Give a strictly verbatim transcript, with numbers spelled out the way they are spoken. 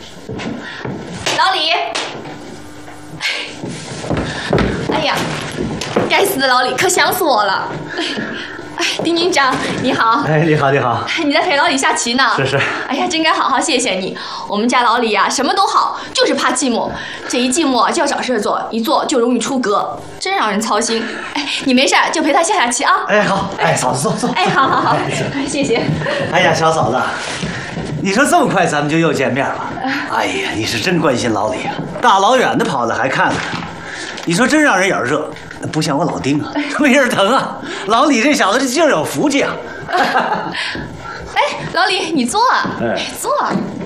老李，哎呀，该死的老李，可想死我了！哎，丁军长，你好。 哎，你好，你好。 你在陪老李下棋呢？ 是是。 哎呀，真该好好谢谢你。我们家老李呀、啊，什么都好，就是怕寂寞。这一寂寞就要找事做，一做就容易出格，真让人操心。哎，你没事就陪他下下棋啊。 哎，好。哎，嫂子坐坐。 哎，好好好，哎、谢谢。 哎呀，小嫂子，你说这么快咱们就又见面了？哎呀，你是真关心老李啊，大老远的跑来还看看。你说真让人眼热。不像我老丁啊，没人疼啊。老李这小子这劲儿有福气啊！ 哎，老李，你坐啊，哎、坐。